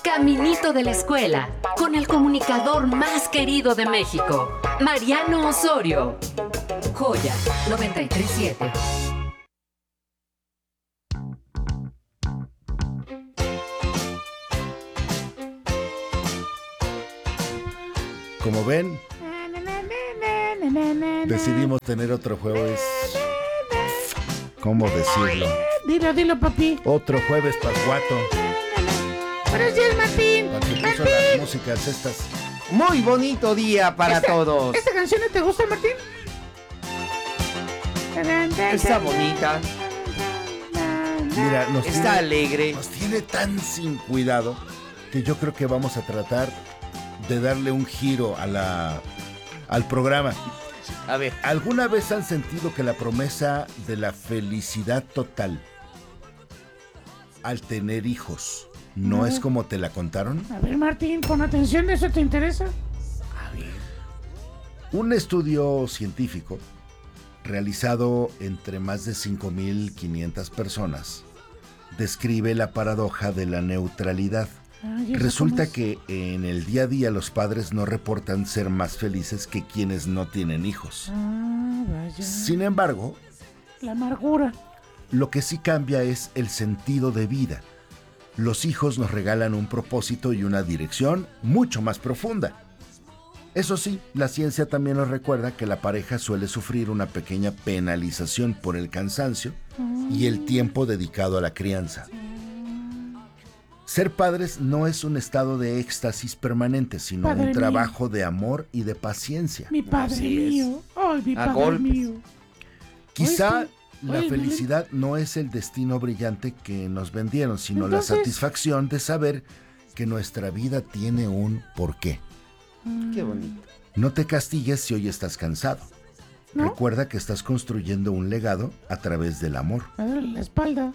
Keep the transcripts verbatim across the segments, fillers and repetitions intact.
Caminito de la escuela, con el comunicador más querido de México, Mariano Osorio. Joya noventa y tres punto siete. Como ven, decidimos tener otro jueves. ¿Cómo decirlo? Dilo, dilo, papi. Otro jueves pascuato. Buenos días, Martín. Cuando puso Martín. las músicas estas. Muy bonito día para ¿Esta, todos. ¿Esta canción no te gusta, Martín? Está bonita. Mira, nos Está tiene, alegre. nos tiene tan sin cuidado que yo creo que vamos a tratar de darle un giro a la, al programa. A ver. ¿Alguna vez han sentido que la promesa de la felicidad total al tener hijos no No. es como te la contaron? A ver, Martín, pon atención, ¿eso te interesa? A ver. Un estudio científico realizado entre más de cinco mil quinientas personas describe la paradoja de la neutralidad. Ah, ¿y eso Resulta cómo es? que en el día a día los padres no reportan ser más felices que quienes no tienen hijos. Ah, vaya. Sin embargo, La amargura. lo que sí cambia es el sentido de vida. Los hijos nos regalan un propósito y una dirección mucho más profunda. Eso sí, la ciencia también nos recuerda que la pareja suele sufrir una pequeña penalización por el cansancio y el tiempo dedicado a la crianza. Ser padres no es un estado de éxtasis permanente, sino Padre un mío. trabajo de amor y de paciencia. Mi padre Así es. mío. Ay, mi A padre golpes. mío. Quizá Oye, la oye, felicidad no es el destino brillante que nos vendieron, sino Entonces- la satisfacción de saber que nuestra vida tiene un porqué. Qué bonito. No te castigues si hoy estás cansado. ¿No? Recuerda que estás construyendo un legado a través del amor. Me duele la espalda.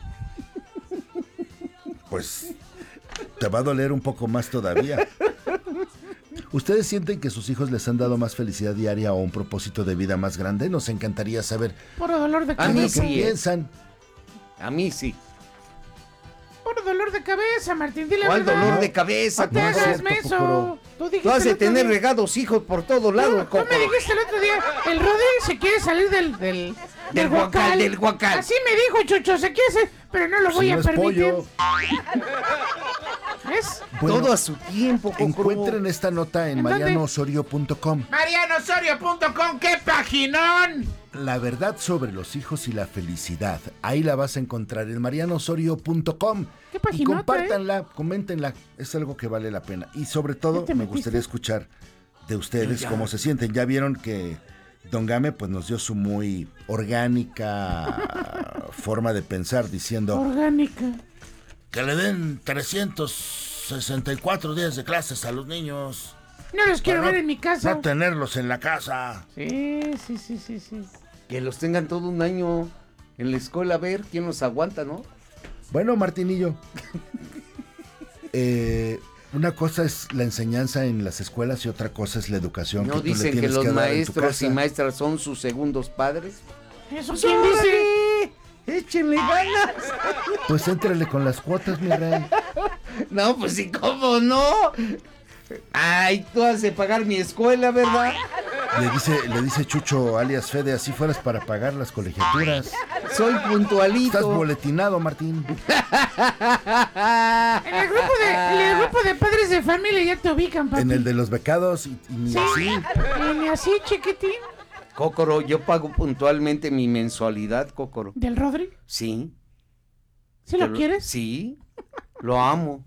Pues te va a doler un poco más todavía. ¿Ustedes sienten que sus hijos les han dado más felicidad diaria o un propósito de vida más grande? Nos encantaría saber Puro dolor de A qué es mí lo cabeza. que sí, ¿eh? piensan. A mí sí. Puro dolor de cabeza, Martín. Dile la ¿Cuál verdad. dolor de cabeza? No te No es hagas cierto, menso. Cocoro. Tú dijiste Tú has de el otro tener día- regados hijos por todos Tú, lados, tú me Coco. dijiste el otro día, el Rodri se quiere salir del... Del, Del guacal, del guacal. Así me dijo, Chucho, se quiere salir, pero no lo voy Si a no es permitir. pollo. ¿Ves? Bueno, Todo a su tiempo, Coco. encuentren esta nota en ¿En dónde? mariano osorio punto com. mariano osorio punto com, ¡qué paginón! La verdad sobre los hijos y la felicidad. Ahí la vas a encontrar en mariano osorio punto com. Qué Y paginota, compártanla, coméntenla. Es algo que vale la pena. Y sobre todo, ¿Ya te me metiste? gustaría escuchar de ustedes Ya. cómo se sienten. Ya vieron que Don Game pues nos dio su muy orgánica forma de pensar diciendo Orgánica. que le den trescientos sesenta y cuatro días de clases a los niños. No los quiero Para ver no- en mi casa. No tenerlos en la casa. Sí, sí, sí, sí, sí. Que los tengan todo un año en la escuela, a ver quién los aguanta, ¿no? Bueno, Martinillo, eh, una cosa es la enseñanza en las escuelas y otra cosa es la educación ¿No que tú le dicen que tienes los que dar en tu maestros y casa. maestras son sus segundos padres? ¿Eso quién dice? ¡Échenle ganas! Pues éntrale con las cuotas, mi rey. No, pues sí, ¿cómo no? Ay, tú has de pagar mi escuela, ¿verdad? Le dice, le dice Chucho alias Fede, así fueras para pagar las colegiaturas. Soy puntualito. Estás boletinado, Martín. En el grupo de, en el grupo de padres de familia ya te ubican, papi. En el de los becados y, y ni Sí, así. ni así, chiquitín. Cócoro, yo pago puntualmente mi mensualidad, Cócoro. ¿Del Rodri? Sí. ¿Sí lo Pero- quieres? Sí, lo amo.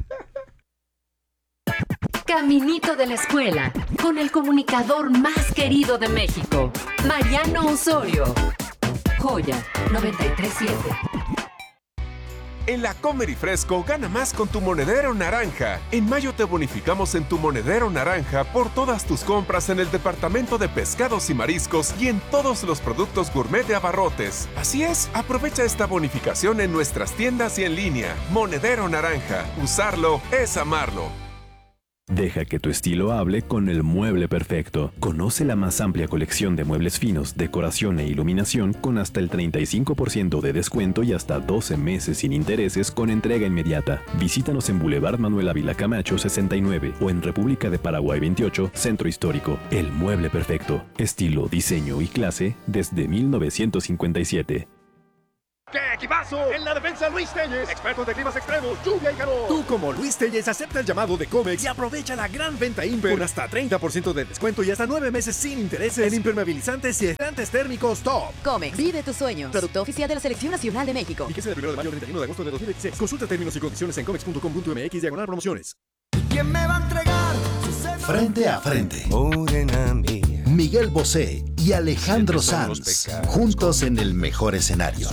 Caminito de la escuela, con el comunicador más querido de México, Mariano Osorio. Joya noventa y tres punto siete. En la Comer y Fresco gana más con tu monedero naranja. En mayo te bonificamos en tu monedero naranja por todas tus compras en el departamento de pescados y mariscos y en todos los productos gourmet de Abarrotes. Así es, aprovecha esta bonificación en nuestras tiendas y en línea. Monedero naranja, usarlo es amarlo. Deja que tu estilo hable con el mueble perfecto. Conoce la más amplia colección de muebles finos, decoración e iluminación con hasta el treinta y cinco por ciento de descuento y hasta doce meses sin intereses con entrega inmediata. Visítanos en Boulevard Manuel Ávila Camacho sesenta y nueve o en República de Paraguay veintiocho, Centro Histórico. El mueble perfecto. Estilo, diseño y clase desde mil novecientos cincuenta y siete. ¡Qué equipazo! En la defensa, Luis Telles, expertos de climas extremos, lluvia y calor. Tú, como Luis Telles, acepta el llamado de Comex y aprovecha la gran venta Imper con hasta treinta por ciento de descuento y hasta nueve meses sin intereses en impermeabilizantes y aislantes térmicos top. Comex, vive tus sueños. Producto oficial de la Selección Nacional de México. Fíjese del primero de mayo al treinta y uno de agosto de dos mil veintiséis. Consulta términos y condiciones en comex punto com punto m x diagonal promociones. ¿Quién me va a entregar? Frente a frente. Miguel Bosé y Alejandro Sanz, juntos en el mejor escenario.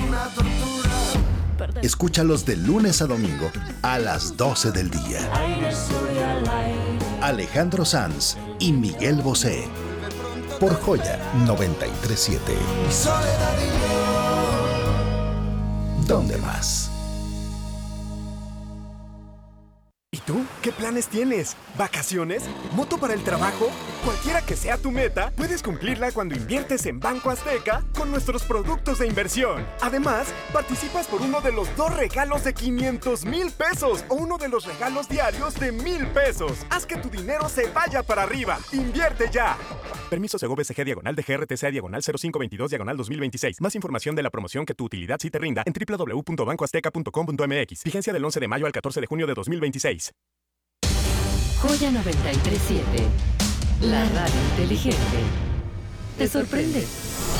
Escúchalos de lunes a domingo a las doce del día. Alejandro Sanz y Miguel Bosé por Joya noventa y tres siete. ¿Dónde más? ¿Y tú? ¿Qué planes tienes? ¿Vacaciones? ¿Moto para el trabajo? Cualquiera que sea tu meta, puedes cumplirla cuando inviertes en Banco Azteca con nuestros productos de inversión. Además, participas por uno de los dos regalos de quinientos mil pesos o uno de los regalos diarios de mil pesos. Haz que tu dinero se vaya para arriba. ¡Invierte ya! Permiso Segov S G diagonal de G R T C A diagonal cero cinco veintidós diagonal dos mil veintiséis. Más información de la promoción que tu utilidad sí te rinda en w w w punto banco azteca punto com punto m x. Vigencia del once de mayo al catorce de junio de dos mil veintiséis. Joya noventa y tres siete. La radio inteligente. ¿Te sorprende?